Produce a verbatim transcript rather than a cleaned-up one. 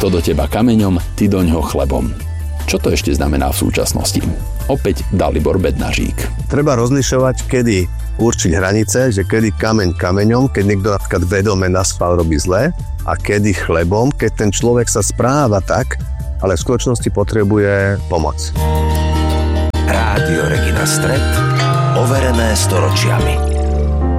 Kto do teba kameňom, ty doňho chlebom. Čo to ešte znamená v súčasnosti? Opäť Dalibor Bednařík. Treba rozlišovať, kedy určiť hranice, že kedy kameň kameňom, keď niekto napríklad vedome naspal, robí zle, a kedy chlebom, keď ten človek sa správa tak, ale v skutočnosti potrebuje pomoc. Rádio Regina Stret, overené storočiami.